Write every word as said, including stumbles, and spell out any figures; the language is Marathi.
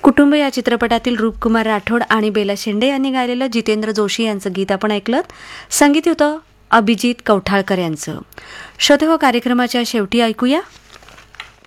कुटुंब या चित्रपटातील रूपकुमार राठोड आणि बेला शेंडे यांनी गायलेलं जितेंद्र जोशी यांचं गीत आपण ऐकलं. संगीत होतं अभिजित कवठाळकर यांचं. श्रोते हो, कार्यक्रमाच्या शेवटी ऐकूया